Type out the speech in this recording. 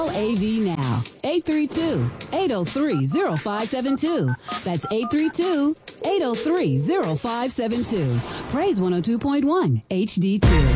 Call AV now. 832-803-0572. That's 832-803-0572. Praise 102.1 HD2.